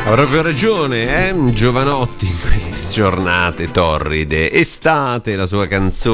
Ha proprio ragione, Giovanotti in queste giornate torride. Estate, la sua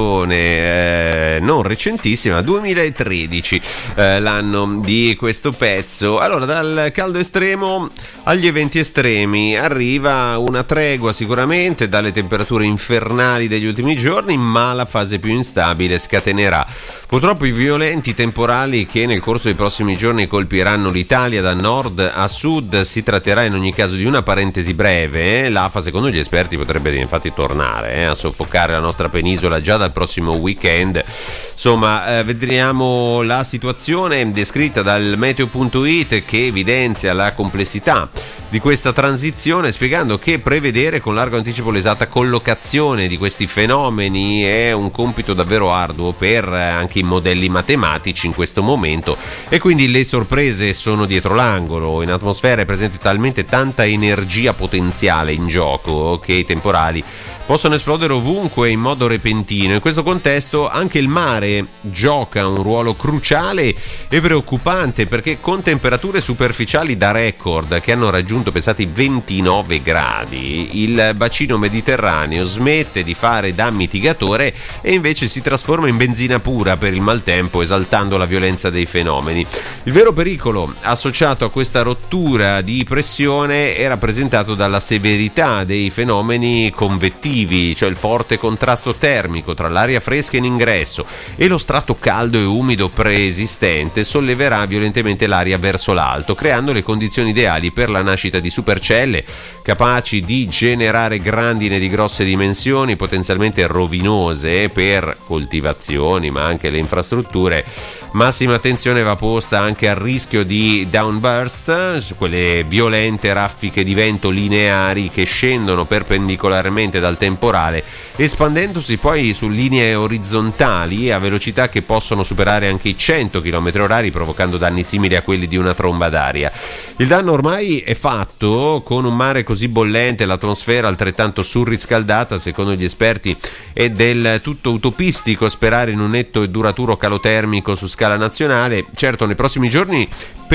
canzone non recentissima, 2013, l'anno di questo pezzo. Allora, dal caldo estremo agli eventi estremi arriva una tregua sicuramente dalle temperature infernali degli ultimi giorni, ma la fase più instabile scatenerà. Purtroppo i violenti temporali che nel corso dei prossimi giorni colpiranno l'Italia da nord a sud. Si tratterà in ogni caso di una parentesi breve. L'AFA, secondo gli esperti, potrebbe infatti tornare a soffocare la nostra penisola già dal prossimo weekend. Insomma, vedremo la situazione descritta dal meteo.it, che evidenzia la complessità di questa transizione, spiegando che prevedere con largo anticipo l'esatta collocazione di questi fenomeni è un compito davvero arduo per anche i modelli matematici in questo momento, e quindi le sorprese sono dietro l'angolo. In atmosfera è presente talmente tanta energia potenziale in gioco che i temporali possono esplodere ovunque in modo repentino. In questo contesto anche il mare gioca un ruolo cruciale e preoccupante, perché con temperature superficiali da record che hanno raggiunto, pensate, 29 gradi, il bacino mediterraneo smette di fare da mitigatore e invece si trasforma in benzina pura per il maltempo, esaltando la violenza dei fenomeni. Il vero pericolo associato a questa rottura di pressione è rappresentato dalla severità dei fenomeni convettivi, cioè il forte contrasto termico tra l'aria fresca in ingresso e lo strato caldo e umido preesistente solleverà violentemente l'aria verso l'alto, creando le condizioni ideali per la nascita di supercelle capaci di generare grandine di grosse dimensioni, potenzialmente rovinose per coltivazioni ma anche le infrastrutture. Massima attenzione va posta anche al rischio di downburst, quelle violente raffiche di vento lineari che scendono perpendicolarmente dal temporale, espandendosi poi su linee orizzontali a velocità che possono superare anche i 100 km/h, provocando danni simili a quelli di una tromba d'aria. Il danno ormai è fatto. Con un mare così bollente, l'atmosfera altrettanto surriscaldata, secondo gli esperti è del tutto utopistico sperare in un netto e duraturo calo termico su scala nazionale. Certo, nei prossimi giorni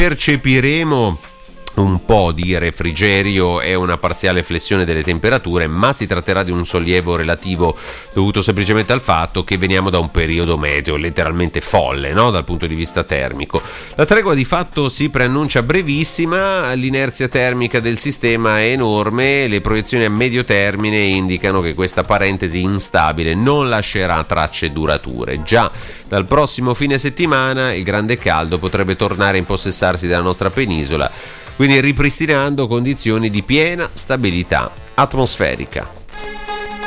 percepiremo un po' di refrigerio e una parziale flessione delle temperature, ma si tratterà di un sollievo relativo dovuto semplicemente al fatto che veniamo da un periodo meteo letteralmente folle, no? Dal punto di vista termico. La tregua di fatto si preannuncia brevissima, l'inerzia termica del sistema è enorme, le proiezioni a medio termine indicano che questa parentesi instabile non lascerà tracce durature. Già dal prossimo fine settimana il grande caldo potrebbe tornare a impossessarsi della nostra penisola, quindi ripristinando condizioni di piena stabilità atmosferica.